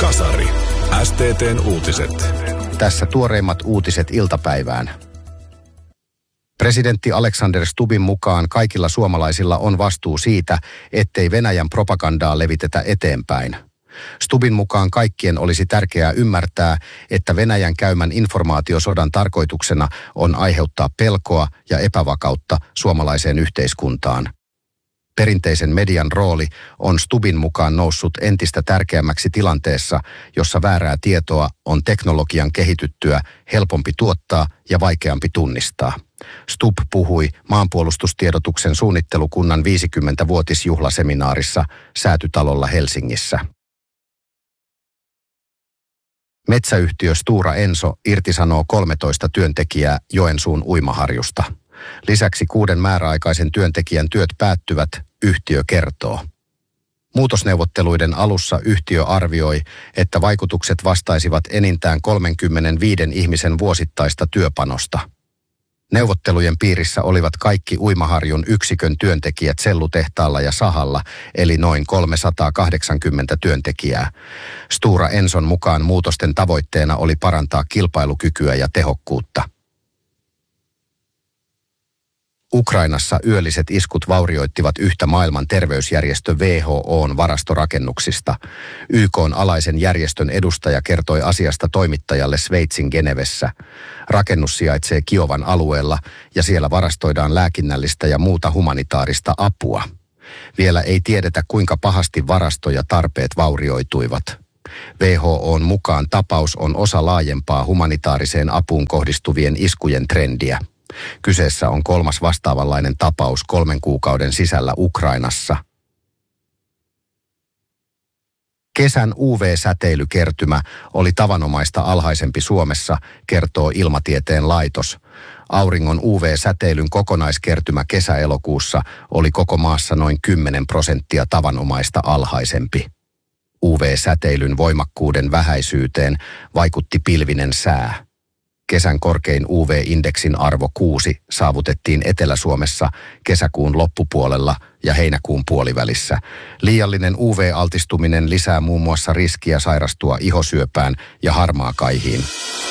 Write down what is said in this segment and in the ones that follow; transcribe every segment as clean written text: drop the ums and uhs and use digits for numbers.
Kasari. STT:n uutiset. Tässä tuoreimmat uutiset iltapäivään. Presidentti Alexander Stubbin mukaan kaikilla suomalaisilla on vastuu siitä, ettei Venäjän propagandaa levitetä eteenpäin. Stubbin mukaan kaikkien olisi tärkeää ymmärtää, että Venäjän käymän informaatiosodan tarkoituksena on aiheuttaa pelkoa ja epävakautta suomalaiseen yhteiskuntaan. Perinteisen median rooli on Stubbin mukaan noussut entistä tärkeämmäksi tilanteessa, jossa väärää tietoa on teknologian kehityttyä helpompi tuottaa ja vaikeampi tunnistaa. Stubb puhui maanpuolustustiedotuksen suunnittelukunnan 50-vuotisjuhlaseminaarissa Säätytalolla Helsingissä. Metsäyhtiö Stora Enso irtisanoo 13 työntekijää Joensuun uimaharjusta. Lisäksi 6 määräaikaisen työntekijän työt päättyvät, yhtiö kertoo. Muutosneuvotteluiden alussa yhtiö arvioi, että vaikutukset vastaisivat enintään 35 ihmisen vuosittaista työpanosta. Neuvottelujen piirissä olivat kaikki uimaharjun yksikön työntekijät sellutehtaalla ja sahalla, eli noin 380 työntekijää. Stora Enson mukaan muutosten tavoitteena oli parantaa kilpailukykyä ja tehokkuutta. Ukrainassa yölliset iskut vaurioittivat yhtä maailman terveysjärjestö WHO:n varastorakennuksista. YK:n alaisen järjestön edustaja kertoi asiasta toimittajalle Sveitsin Genevessä. Rakennus sijaitsee Kiovan alueella ja siellä varastoidaan lääkinnällistä ja muuta humanitaarista apua. Vielä ei tiedetä, kuinka pahasti varasto ja tarpeet vaurioituivat. WHO:n mukaan tapaus on osa laajempaa humanitaariseen apuun kohdistuvien iskujen trendiä. Kyseessä on 3. vastaavanlainen tapaus 3 kuukauden sisällä Ukrainassa. Kesän UV-säteilykertymä oli tavanomaista alhaisempi Suomessa, kertoo Ilmatieteen laitos. Auringon UV-säteilyn kokonaiskertymä kesä-elokuussa oli koko maassa noin 10% tavanomaista alhaisempi. UV-säteilyn voimakkuuden vähäisyyteen vaikutti pilvinen sää. Kesän korkein UV-indeksin arvo 6 saavutettiin Etelä-Suomessa kesäkuun loppupuolella ja heinäkuun puolivälissä. Liiallinen UV-altistuminen lisää muun muassa riskiä sairastua ihosyöpään ja harmaakaihiin.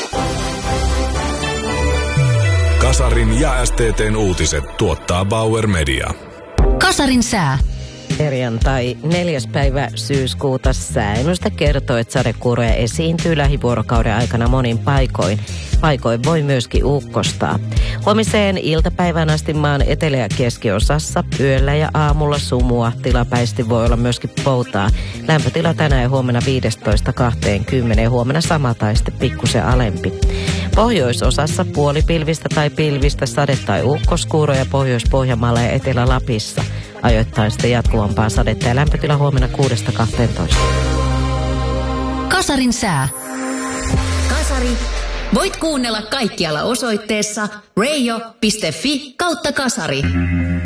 Kasarin ja STT:n uutiset tuottaa Bauer Media. Kasarin sää. Perjantai 4. päivä syyskuuta sääennuste kertoo, että sadekuuroja esiintyy lähivuorokauden aikana monin paikoin. Paikoin voi myöskin ukkostaa. Huomiseen iltapäivän asti maan etelä- ja keskiosassa yöllä ja aamulla sumua. Tilapäisesti voi olla myöskin poutaa. Lämpötila tänään ja huomenna 15-20, huomenna sama tai sitten pikkusen alempi. Pohjoisosassa puolipilvistä tai pilvistä sade- tai ukkoskuuroja Pohjois-Pohjanmaalla ja Etelä-Lapissa. Ajoittain sitten jatkuvampaa sadetta ja lämpötila huomenna 6-12. Kasarin sää. Kasari. Voit kuunnella kaikkialla osoitteessa radio.fi/kasari.